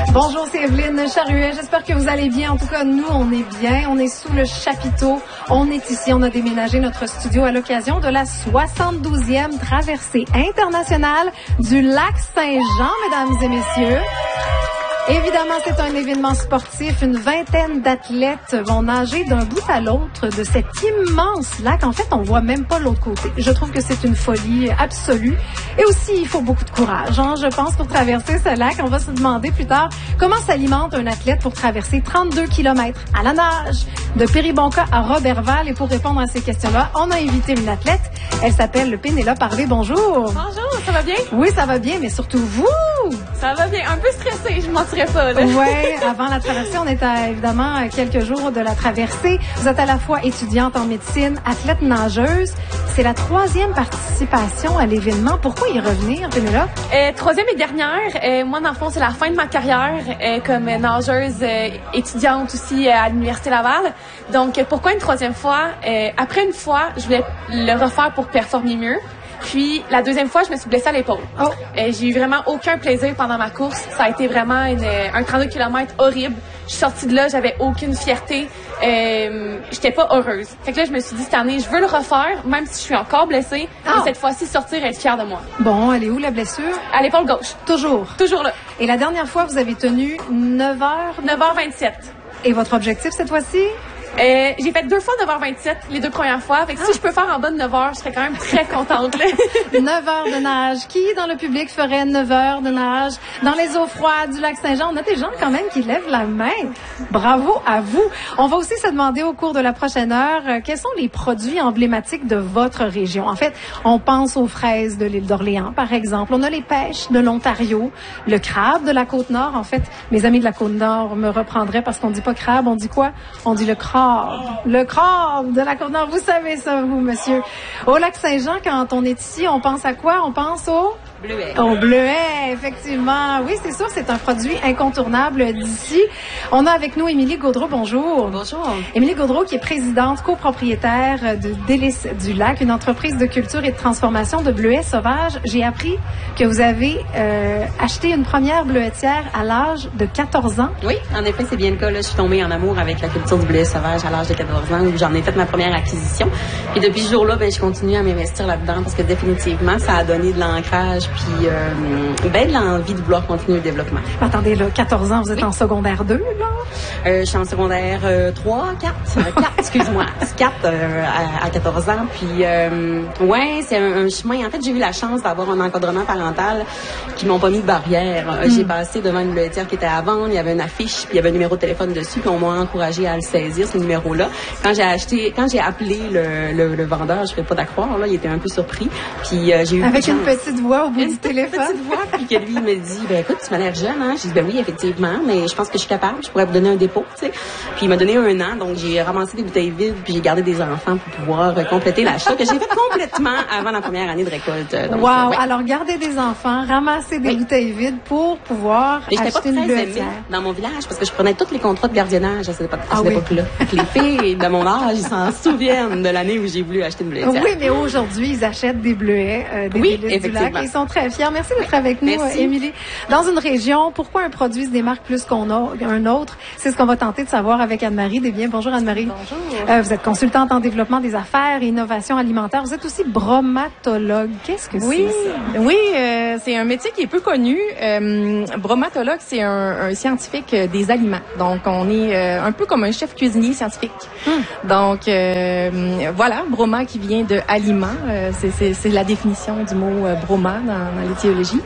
Bonjour, c'est Evelyne Charuet. J'espère que vous allez bien. En tout cas, nous, on est bien. On est sous le chapiteau. On est ici. On a déménagé notre studio à l'occasion de la 72e traversée internationale du lac Saint-Jean, mesdames et messieurs. Évidemment, c'est un événement sportif. Une vingtaine d'athlètes vont nager d'un bout à l'autre de cet immense lac. En fait, on voit même pas l'autre côté. Je trouve que c'est une folie absolue. Et aussi, il faut beaucoup de courage, hein, je pense, pour traverser ce lac. On va se demander plus tard comment s'alimente un athlète pour traverser 32 kilomètres à la nage de Péribonka à Roberval. Et pour répondre à ces questions-là, on a invité une athlète. Elle s'appelle Pénélope Harvey. Bonjour. Bonjour, ça va bien? Oui, ça va bien, mais surtout vous. Ça va bien. Un peu stressée, je mentirais pas. Oui, avant la traversée, on est évidemment à quelques jours de la traversée. Vous êtes à la fois étudiante en médecine, athlète nageuse. C'est la 3e participation à l'événement. Pourquoi y revenir, Pénélope? 3e et dernière. Moi, dans le fond, c'est la fin de ma carrière comme nageuse étudiante aussi à l'Université Laval. Donc, pourquoi une 3e fois? Après une fois, je voulais le refaire pour performer mieux. Puis, la 2e fois, je me suis blessée à l'épaule. Oh. J'ai eu vraiment aucun plaisir pendant ma course. Ça a été vraiment un 32 km horrible. Je suis sortie de là, j'avais aucune fierté. J'étais pas heureuse. Fait que là, je me suis dit, cette année, je veux le refaire, même si je suis encore blessée. Et cette fois-ci, sortir et être fière de moi. Bon, elle est où, la blessure? À l'épaule gauche. Toujours. Toujours là. Et la dernière fois, vous avez tenu 9h? 9h27. Et votre objectif cette fois-ci? J'ai fait 2 fois 9h27 les 2 premières fois. Fait que si je peux faire en bas de 9h, je serais quand même très contente. 9 heures de nage. Qui dans le public ferait 9 heures de nage dans les eaux froides du lac Saint-Jean? On a des gens quand même qui lèvent la main. Bravo à vous. On va aussi se demander au cours de la prochaine heure quels sont les produits emblématiques de votre région. En fait, on pense aux fraises de l'île d'Orléans, par exemple. On a les pêches de l'Ontario, le crabe de la Côte-Nord. En fait, mes amis de la Côte-Nord me reprendraient parce qu'on dit pas crabe, on dit quoi? On dit le crabe. Le crabe de la Côte-Nord. Vous savez ça, vous, monsieur. Au lac Saint-Jean, quand on est ici, on pense à quoi? On pense au... Bleuet. Au bleuet, effectivement. Oui, c'est sûr, c'est un produit incontournable d'ici. On a avec nous Émilie Gaudreau. Bonjour. Bonjour. Émilie Gaudreau, qui est présidente, copropriétaire de Délices du Lac, une entreprise de culture et de transformation de bleuets sauvages. J'ai appris que vous avez acheté une première bleuetière à l'âge de 14 ans. Oui, en effet, c'est bien le cas. Là, je suis tombée en amour avec la culture du bleuet sauvage à l'âge de 14 ans, où j'en ai fait ma première acquisition. Et depuis ce jour-là, je continue à m'investir là-dedans parce que définitivement, ça a donné de l'ancrage puis de l'envie de vouloir continuer le développement. Attendez, là, 14 ans, vous êtes en secondaire 2, là? Je suis en secondaire 3, 4, excuse-moi. 4 à 14 ans. Puis, ouais, c'est un chemin. En fait, j'ai eu la chance d'avoir un encadrement parental qui m'ont pas mis de barrière. J'ai passé devant une bleuetière qui était à vendre. Il y avait une affiche, puis il y avait un numéro de téléphone dessus. Puis on m'a encouragé à le saisir, ce numéro-là. Quand j'ai appelé le vendeur, je ne fais pas d'accroire, là, il était un peu surpris. Puis j'ai eu avec une petite voix au bout du téléphone. Petite voix, puis que lui il me dit, écoute, tu m'as l'air jeune, hein? J'ai dit, oui, effectivement, mais je pense que je suis capable, je pourrais vous donner un dépôt, tu sais. Puis il m'a donné 1 an, donc j'ai ramassé des bouteilles vides, puis j'ai gardé des enfants pour pouvoir compléter l'achat que j'ai fait complètement avant la première année de récolte. Donc, wow! Ouais. Alors, garder des enfants, ramasser des bouteilles vides pour pouvoir acheter une bleuetière. Dans mon village, parce que je prenais tous les contrats de gardiennage à cette époque-là. Les filles de mon âge, ils s'en souviennent de l'année où j'ai voulu acheter une bleuetière. Oui, mais aujourd'hui, ils achètent des bleuets, des délices du lac. Ils sont très fiers. Merci d'être avec nous, Émilie. Dans une région, pourquoi un produit se démarque plus qu'un autre? C'est ce qu'on va tenter de savoir avec Anne-Marie Desbiens. Bonjour, Anne-Marie. Bonjour. Vous êtes consultante en développement des affaires et innovation alimentaire. Vous êtes aussi bromatologue. Qu'est-ce que c'est, ça? Oui, c'est un métier qui est peu connu. Bromatologue, c'est un scientifique des aliments. Donc, on est un peu comme un chef cuisinier scientifique. Donc, voilà, broma qui vient de aliment. C'est la définition du mot broma dans l'étiologie.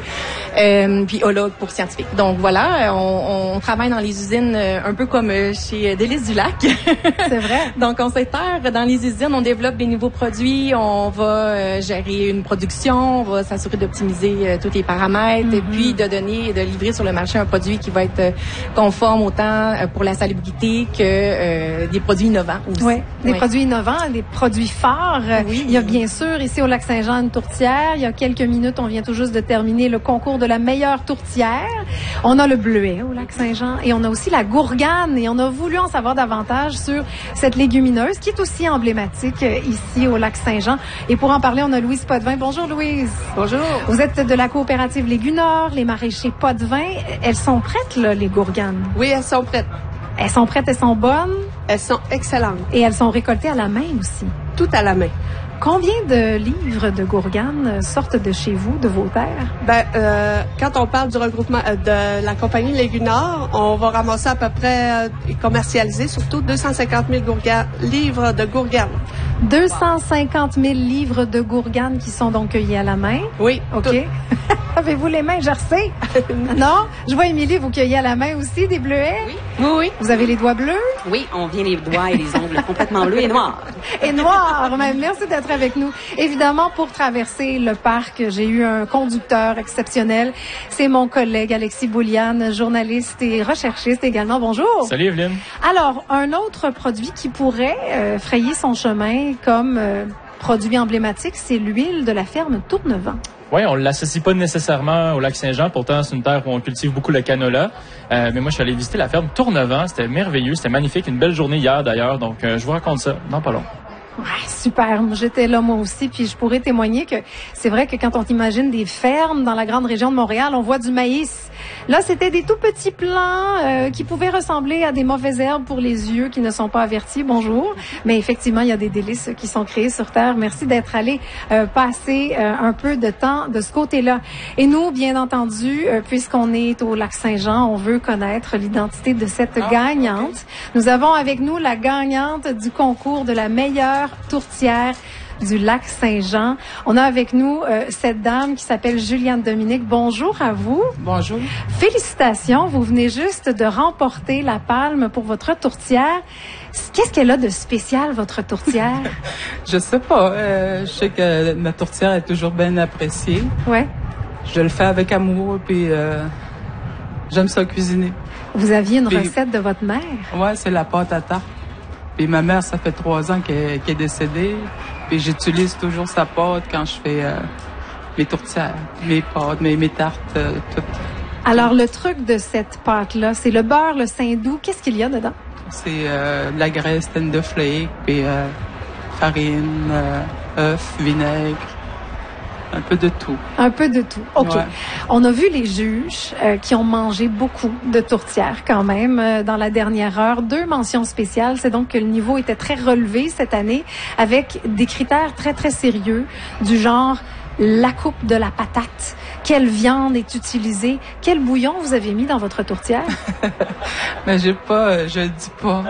Puis ologue pour scientifique. Donc, voilà, on travaille dans les usines un peu comme chez Délices du Lac. C'est vrai. Donc, on s'éterre dans les usines, on développe des nouveaux produits, on va gérer une production, on va s'assurer d'optimiser tous les paramètres et puis de livrer sur le marché un produit qui va être conforme autant pour la salubrité que des produits innovants aussi. Oui, des produits innovants, des produits phares. Oui. Il y a bien sûr ici au lac Saint-Jean une tourtière. Il y a quelques minutes, on vient tout juste de terminer le concours de la meilleure tourtière. On a le bleuet au Lac-Saint-Jean et on a aussi la gourgane. Et on a voulu en savoir davantage sur cette légumineuse qui est aussi emblématique ici au Lac-Saint-Jean. Et pour en parler, on a Louise Potvin. Bonjour Louise. Bonjour. Vous êtes de la coopérative Légunor, les maraîchers Potvin. Elles sont prêtes, là, les gourganes? Oui, elles sont prêtes. Elles sont prêtes, elles sont bonnes. Elles sont excellentes. Et elles sont récoltées à la main aussi. Tout à la main. Combien de livres de gourganes sortent de chez vous, de vos terres? Quand on parle du regroupement de la compagnie Légunor, on va ramasser à peu près et commercialiser surtout 250 000 livres de gourganes. 250 000 livres de gourganes qui sont donc cueillis à la main. Oui. OK. Avez-vous les mains gercées? Non? Je vois, Émilie, vous cueillez à la main aussi des bleuets? Oui. Oui, oui. Vous avez les doigts bleus? Oui, on vient les doigts et les ongles complètement bleus et noirs. Et noirs. Merci d'être avec nous. Évidemment, pour traverser le parc, j'ai eu un conducteur exceptionnel. C'est mon collègue Alexis Bouliane, journaliste et recherchiste également. Bonjour. Salut Evelyne. Alors, un autre produit qui pourrait frayer son chemin comme produit emblématique, c'est l'huile de la ferme Tournevent. Oui, on l'associe pas nécessairement au Lac-Saint-Jean. Pourtant, c'est une terre où on cultive beaucoup le canola. Mais moi, je suis allé visiter la ferme Tournevent. C'était merveilleux. C'était magnifique. Une belle journée hier, d'ailleurs. Donc, je vous raconte ça. Non, pas long. Ouais, super. J'étais là moi aussi, puis je pourrais témoigner que c'est vrai que quand on imagine des fermes dans la grande région de Montréal, on voit du maïs. Là, c'était des tout petits plants qui pouvaient ressembler à des mauvaises herbes pour les yeux qui ne sont pas avertis. Bonjour. Mais effectivement, il y a des délices qui sont créés sur Terre. Merci d'être allé passer un peu de temps de ce côté-là. Et nous, bien entendu, puisqu'on est au Lac-Saint-Jean, on veut connaître l'identité de cette gagnante. Nous avons avec nous la gagnante du concours de la meilleure tourtière du Lac-Saint-Jean. On a avec nous cette dame qui s'appelle Juliane Dominique. Bonjour à vous. Bonjour. Félicitations, vous venez juste de remporter la palme pour votre tourtière. Qu'est-ce qu'elle a de spécial, votre tourtière? Je sais pas. Je sais que ma tourtière est toujours bien appréciée. Ouais. Je le fais avec amour, puis j'aime ça cuisiner. Vous aviez une recette de votre mère? Ouais, c'est la pâte à tarte. Puis ma mère, ça fait 3 ans qu'elle est décédée. Puis j'utilise toujours sa pâte quand je fais mes tourtières, mes pâtes, mes tartes, tout. Alors, le truc de cette pâte-là, c'est le beurre, le saindoux. Qu'est-ce qu'il y a dedans? C'est de la graisse tender flake, puis farine, œufs, vinaigre. Un peu de tout. Un peu de tout. OK. Ouais. On a vu les juges qui ont mangé beaucoup de tourtières quand même dans la dernière heure. 2 mentions spéciales. C'est donc que le niveau était très relevé cette année avec des critères très, très sérieux du genre la coupe de la patate. Quelle viande est utilisée? Quel bouillon vous avez mis dans votre tourtière? Mais je le dis pas.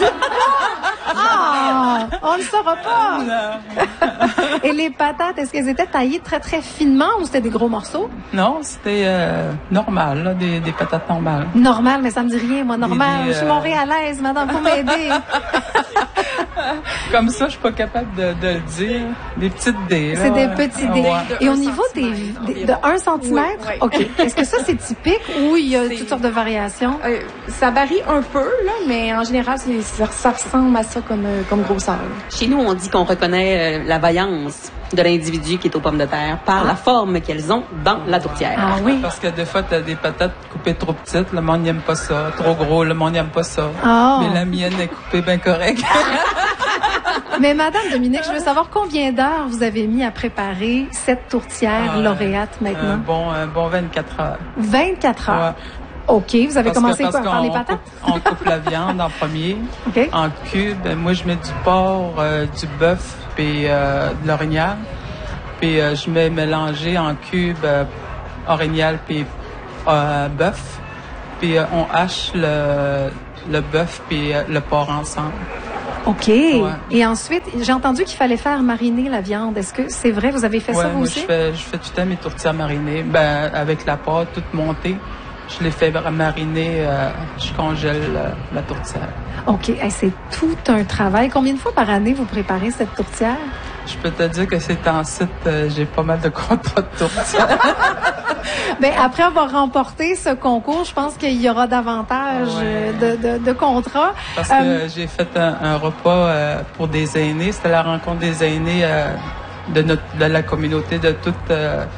Ah! On ne saura pas! Et les patates, est-ce qu'elles étaient taillées très, très finement ou c'était des gros morceaux? Non, c'était normal, là, des patates normales. Normal, mais ça me dit rien, moi. Normal. Je suis montréalaise, madame, faut m'aider. Comme ça, je suis pas capable de le dire. Des petites dés, là. C'est des petits dés. Ouais. Et au niveau de 1 centimètre? Oui. OK. Est-ce que ça, c'est typique ou il y a toutes sortes de variations? Ça varie un peu, là, mais en général, ça ressemble à ça comme grosseur. Chez nous, on dit qu'on reconnaît la vaillance de l'individu qui est aux pommes de terre par la forme qu'elles ont dans la tourtière. Ah oui? Parce que des fois, t'as des patates coupées trop petites, le monde n'aime pas ça. Trop gros, le monde n'aime pas ça. Oh. Mais la mienne est coupée bien correcte. Mais madame Dominique, je veux savoir combien d'heures vous avez mis à préparer cette tourtière lauréate maintenant? Un bon 24 heures. 24 heures. Ouais. OK. Vous avez commencé quoi? Par les patates? On coupe la viande en premier, OK. en cubes. Moi, je mets du porc, du bœuf, puis de l'orignal. Puis je mets mélangé en cubes orignal puis bœuf. Puis on hache le bœuf puis le porc ensemble. OK. Ouais. Et ensuite, j'ai entendu qu'il fallait faire mariner la viande. Est-ce que c'est vrai? Vous avez fait ça, vous moi, aussi? je fais tout le temps mes tourtières marinées. Avec la pâte toute montée. Je les fais mariner, je congèle la tourtière. OK. Hey, c'est tout un travail. Combien de fois par année vous préparez cette tourtière? Je peux te dire que c'est en site, j'ai pas mal de contrats de tourtière. Ben, après avoir remporté ce concours, je pense qu'il y aura davantage de contrats. Parce que j'ai fait un repas pour des aînés. C'était la rencontre des aînés de la communauté de toute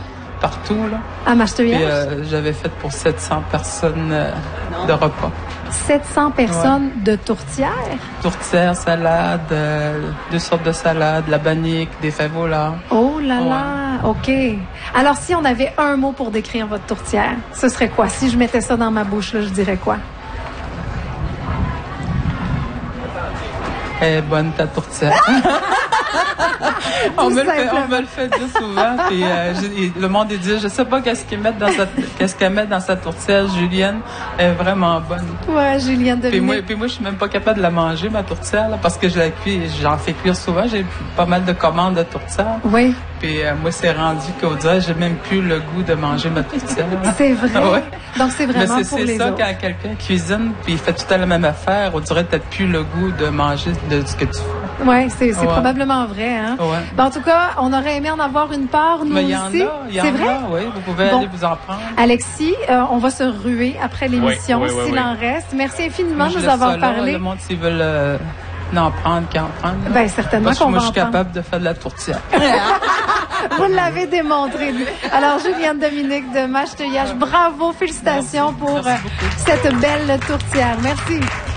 partout, là. À Macheteuillage? Puis j'avais fait pour 700 personnes de repas. 700 personnes de tourtière? Tourtière, salade, 2 sortes de salades, la bannique, des fèves-volants. Oh là là, OK. Alors, si on avait un mot pour décrire votre tourtière, ce serait quoi? Si je mettais ça dans ma bouche, là, je dirais quoi? Elle est bonne, ta tourtière. on me le fait dire souvent. Puis, le monde il dit, je sais pas qu'est-ce qu'elle met dans sa tourtière. Julienne est vraiment bonne. Ouais, Julienne Dominique. Puis moi, je suis même pas capable de la manger, ma tourtière, là, parce que j'en fais cuire souvent. J'ai pas mal de commandes de tourtière. Oui. Puis moi, c'est rendu qu'au dirait, j'ai même plus le goût de manger ma tourtière. C'est vrai. Ouais. Donc, c'est vraiment mais pour les ça, autres. quand quelqu'un cuisine, puis il fait tout à la même affaire, on dirait peut-être plus le goût de manger de ce que tu fais. Oui, c'est probablement vrai. Hein? Ouais. Ben, en tout cas, on aurait aimé en avoir une part, nous mais aussi. Il y en a, oui. Vous pouvez aller vous en prendre. Alexis, on va se ruer après l'émission, s'il en reste. Merci infiniment de nous avoir parlé. Le monde, s'ils veulent en prendre, qu'en prendre. Ben, certainement parce que qu'on va moi, je suis en prendre. capable de faire de la tourtière. Vous l'avez démontré. Alors, Julienne Dominique de Macheteuillage, bravo, félicitations pour cette belle tourtière. Merci.